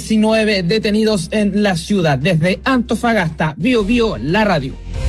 19 detenidos en la ciudad. Desde Antofagasta, Bio, la radio.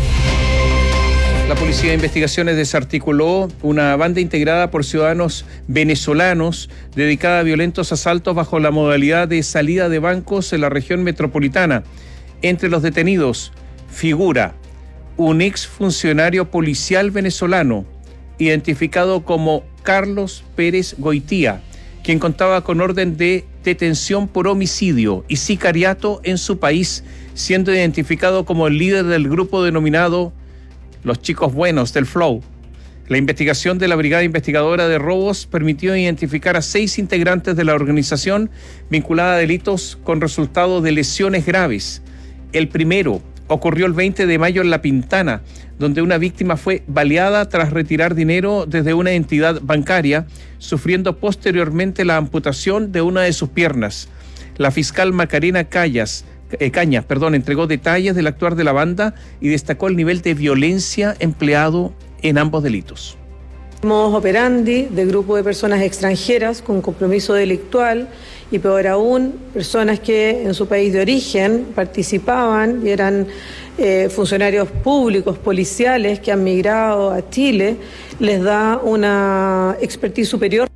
La Policía de Investigaciones desarticuló una banda integrada por ciudadanos venezolanos dedicada a violentos asaltos bajo la modalidad de salida de bancos en la región metropolitana. Entre los detenidos figura un exfuncionario policial venezolano identificado como Carlos Pérez Goitía, quien contaba con orden de detención por homicidio y sicariato en su país, siendo identificado como el líder del grupo denominado Los Chicos Buenos del Flow. La investigación de la Brigada Investigadora de Robos permitió identificar a 6 integrantes de la organización vinculada a delitos con resultado de lesiones graves. El primero ocurrió el 20 de mayo en La Pintana, donde una víctima fue baleada tras retirar dinero desde una entidad bancaria, sufriendo posteriormente la amputación de una de sus piernas. La fiscal Macarena Cañas, entregó detalles del actuar de la banda y destacó el nivel de violencia empleado en ambos delitos. Modus operandi de grupo de personas extranjeras con compromiso delictual y peor aún, personas que en su país de origen participaban y eran funcionarios públicos, policiales que han migrado a Chile, les da una expertise superior.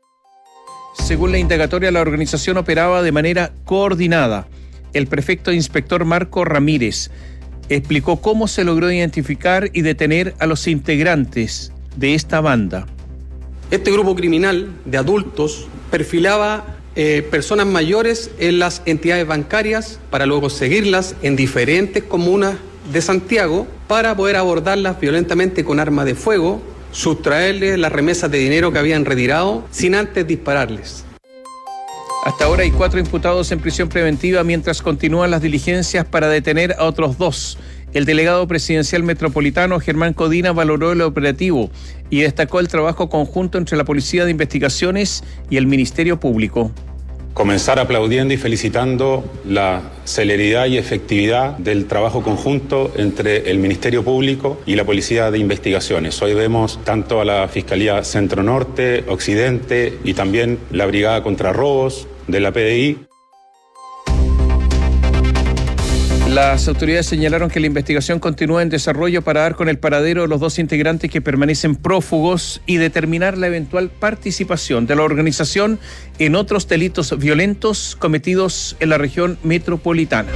Según la indagatoria, la organización operaba de manera coordinada. El prefecto inspector Marco Ramírez explicó cómo se logró identificar y detener a los integrantes de esta banda. Este grupo criminal de adultos perfilaba personas mayores en las entidades bancarias para luego seguirlas en diferentes comunas de Santiago para poder abordarlas violentamente con armas de fuego, sustraerles las remesas de dinero que habían retirado sin antes dispararles. Hasta ahora hay 4 imputados en prisión preventiva mientras continúan las diligencias para detener a otros 2. El delegado presidencial metropolitano Germán Codina valoró el operativo y destacó el trabajo conjunto entre la Policía de Investigaciones y el Ministerio Público. Comenzar aplaudiendo y felicitando la celeridad y efectividad del trabajo conjunto entre el Ministerio Público y la Policía de Investigaciones. Hoy vemos tanto a la Fiscalía Centro Norte, Occidente y también la Brigada contra Robos de la PDI. Las autoridades señalaron que la investigación continúa en desarrollo para dar con el paradero de los 2 integrantes que permanecen prófugos y determinar la eventual participación de la organización en otros delitos violentos cometidos en la región metropolitana.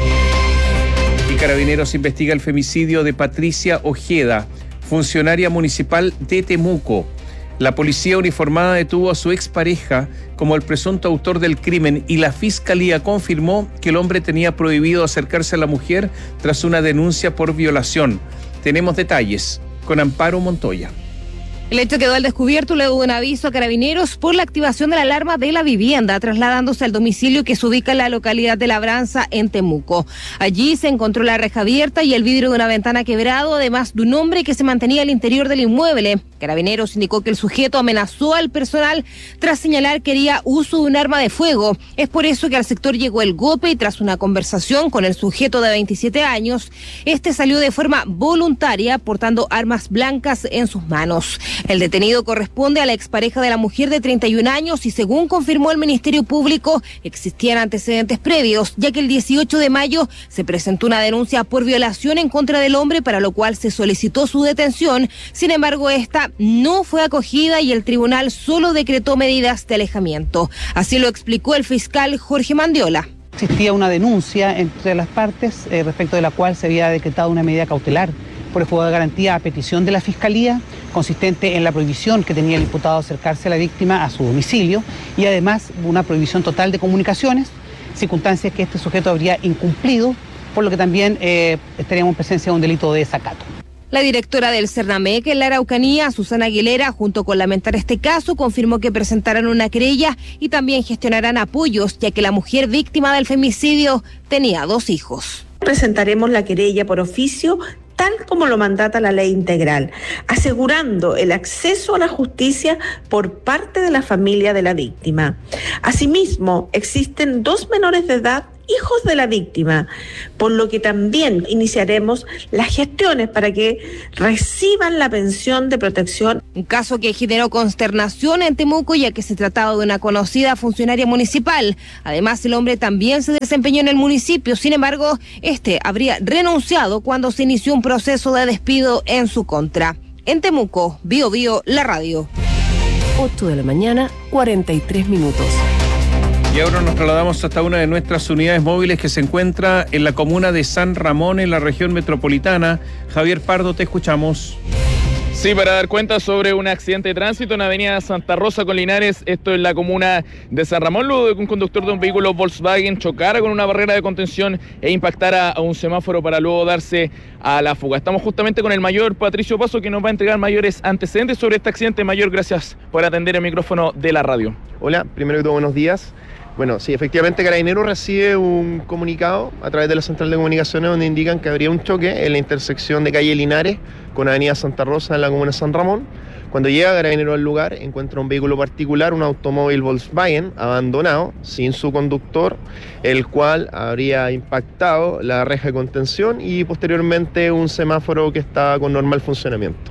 Y Carabineros investiga el femicidio de Patricia Ojeda, funcionaria municipal de Temuco. La policía uniformada detuvo a su expareja como el presunto autor del crimen y la fiscalía confirmó que el hombre tenía prohibido acercarse a la mujer tras una denuncia por violación. Tenemos detalles con Amparo Montoya. El hecho quedó al descubierto luego de un aviso a Carabineros por la activación de la alarma de la vivienda, trasladándose al domicilio que se ubica en la localidad de Labranza, en Temuco. Allí se encontró la reja abierta y el vidrio de una ventana quebrado, además de un hombre que se mantenía al interior del inmueble. Carabineros indicó que el sujeto amenazó al personal tras señalar que haría uso de un arma de fuego. Es por eso que al sector llegó el GOPE y tras una conversación con el sujeto de 27 años, este salió de forma voluntaria portando armas blancas en sus manos. El detenido corresponde a la expareja de la mujer de 31 años y según confirmó el Ministerio Público, existían antecedentes previos, ya que el 18 de mayo se presentó una denuncia por violación en contra del hombre, para lo cual se solicitó su detención. Sin embargo, esta no fue acogida y el tribunal solo decretó medidas de alejamiento. Así lo explicó el fiscal Jorge Mandiola. Existía una denuncia entre las partes respecto de la cual se había decretado una medida cautelar por el juzgado de garantía a petición de la Fiscalía, consistente en la prohibición que tenía el imputado de acercarse a la víctima a su domicilio y además una prohibición total de comunicaciones, circunstancias que este sujeto habría incumplido, por lo que también estaríamos en presencia de un delito de desacato. La directora del Cernamec en la Araucanía, Susana Aguilera, junto con lamentar este caso, confirmó que presentarán una querella y también gestionarán apoyos, ya que la mujer víctima del femicidio tenía 2 hijos. Presentaremos la querella por oficio, tal como lo mandata la ley integral, asegurando el acceso a la justicia por parte de la familia de la víctima. Asimismo, existen 2 menores de edad hijos de la víctima, por lo que también iniciaremos las gestiones para que reciban la pensión de protección. Un caso que generó consternación en Temuco, ya que se trataba de una conocida funcionaria municipal. Además, el hombre también se desempeñó en el municipio, sin embargo, habría renunciado cuando se inició un proceso de despido en su contra. En Temuco, Bío Bío, la radio. 8 de la mañana, 43 minutos. Y ahora nos trasladamos hasta una de nuestras unidades móviles que se encuentra en la comuna de San Ramón, en la región metropolitana. Javier Pardo, te escuchamos. Sí, para dar cuenta sobre un accidente de tránsito en avenida Santa Rosa con Linares, esto en la comuna de San Ramón, luego de que un conductor de un vehículo Volkswagen chocara con una barrera de contención e impactara a un semáforo para luego darse a la fuga. Estamos justamente con el mayor Patricio Paso, que nos va a entregar mayores antecedentes sobre este accidente. Mayor, gracias por atender el micrófono de la radio. Hola, primero que todo, buenos días. Bueno, sí, efectivamente Carabineros recibe un comunicado a través de la central de comunicaciones donde indican que habría un choque en la intersección de calle Linares con avenida Santa Rosa en la comuna de San Ramón. Cuando llega Carabineros al lugar, encuentra un vehículo particular, un automóvil Volkswagen abandonado, sin su conductor, el cual habría impactado la reja de contención y posteriormente un semáforo que estaba con normal funcionamiento.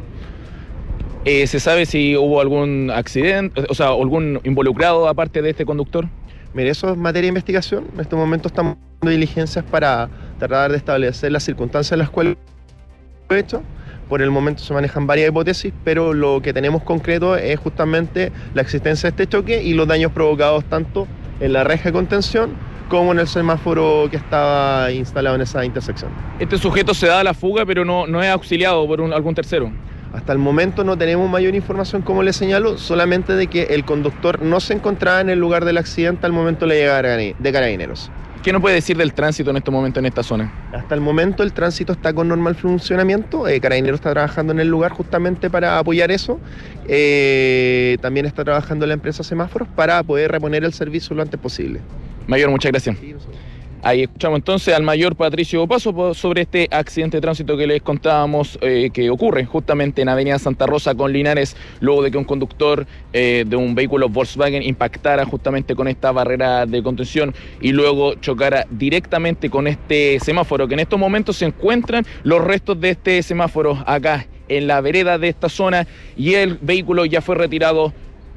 ¿Se sabe si hubo algún accidente, o sea, algún involucrado aparte de este conductor? Mire, eso es materia de investigación. En este momento estamos haciendo diligencias para tratar de establecer las circunstancias en las cuales lo he hecho. Por el momento se manejan varias hipótesis, pero lo que tenemos concreto es justamente la existencia de este choque y los daños provocados tanto en la reja de contención como en el semáforo que estaba instalado en esa intersección. Este sujeto se da a la fuga, pero no es auxiliado por algún tercero. Hasta el momento no tenemos mayor información, como le señalo, solamente de que el conductor no se encontraba en el lugar del accidente al momento de la llegada de Carabineros. ¿Qué nos puede decir del tránsito en este momento en esta zona? Hasta el momento el tránsito está con normal funcionamiento. Carabineros está trabajando en el lugar justamente para apoyar eso. También está trabajando la empresa Semáforos para poder reponer el servicio lo antes posible. Mayor, muchas gracias. Sí, ahí escuchamos entonces al mayor Patricio Paso sobre este accidente de tránsito que les contábamos que ocurre justamente en avenida Santa Rosa con Linares, luego de que un conductor de un vehículo Volkswagen impactara justamente con esta barrera de contención y luego chocara directamente con este semáforo, que en estos momentos se encuentran los restos de este semáforo acá en la vereda de esta zona, y el vehículo ya fue retirado.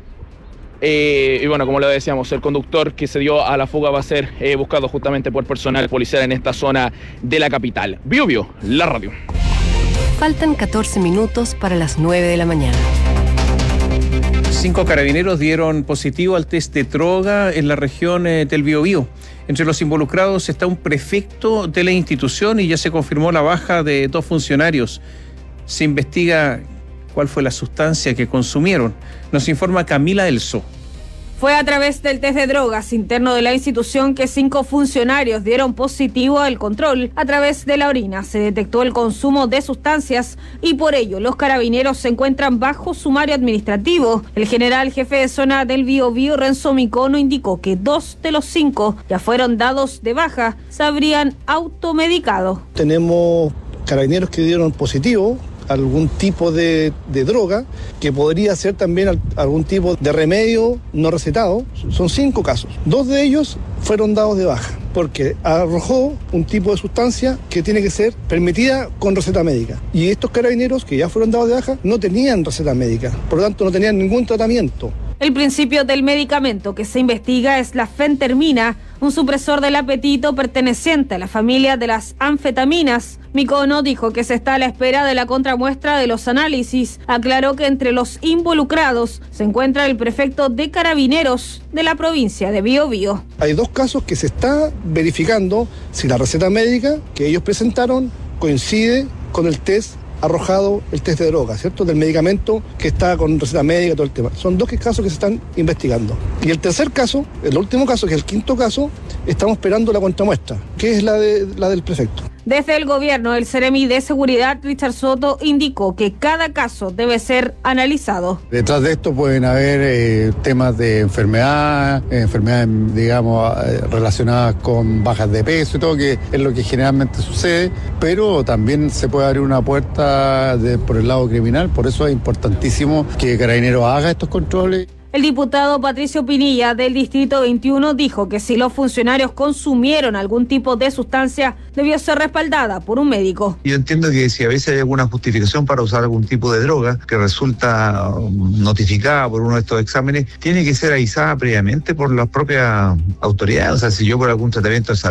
Y bueno, como lo decíamos, el conductor que se dio a la fuga va a ser buscado justamente por personal policial en esta zona de la capital. Bío Bío, la radio. Faltan 14 minutos para las 9 de la mañana. 5 carabineros dieron positivo al test de droga en la región del Biobío. Entre los involucrados está un prefecto de la institución y ya se confirmó la baja de 2 funcionarios. Se investiga cuál fue la sustancia que consumieron. Nos informa Camila Elso. Fue a través del test de drogas interno de la institución que 5 funcionarios dieron positivo al control. A través de la orina se detectó el consumo de sustancias y por ello los carabineros se encuentran bajo sumario administrativo. El general jefe de zona del Biobío, Renzo Micono, indicó que 2 de los 5 ya fueron dados de baja, se habrían automedicado. Tenemos carabineros que dieron positivo algún tipo de droga, que podría ser también algún tipo de remedio no recetado. Son 5 casos. 2 de ellos fueron dados de baja, porque arrojó un tipo de sustancia que tiene que ser permitida con receta médica. Y estos carabineros que ya fueron dados de baja no tenían receta médica, por lo tanto no tenían ningún tratamiento. El principio del medicamento que se investiga es la fentermina, un supresor del apetito perteneciente a la familia de las anfetaminas. Micono dijo que se está a la espera de la contramuestra de los análisis. Aclaró que entre los involucrados se encuentra el prefecto de Carabineros de la provincia de Biobío. Hay 2 casos que se está verificando si la receta médica que ellos presentaron coincide con el test arrojado, el test de droga, ¿cierto? Del medicamento que está con receta médica, todo el tema. Son 2 casos que se están investigando. Y el tercer caso, el último caso, que es el 5º caso, estamos esperando la contramuestra, que es la del prefecto. Desde el gobierno, el Seremi de Seguridad, Richard Soto, indicó que cada caso debe ser analizado. Detrás de esto pueden haber temas de enfermedades, digamos, relacionadas con bajas de peso y todo, que es lo que generalmente sucede, pero también se puede abrir una puerta por el lado criminal. Por eso es importantísimo que Carabineros haga estos controles. El diputado Patricio Pinilla del Distrito 21 dijo que si los funcionarios consumieron algún tipo de sustancia, debió ser respaldada por un médico. Yo entiendo que si a veces hay alguna justificación para usar algún tipo de droga que resulta notificada por uno de estos exámenes, tiene que ser avisada previamente por las propias autoridades. O sea, si yo por algún tratamiento de salud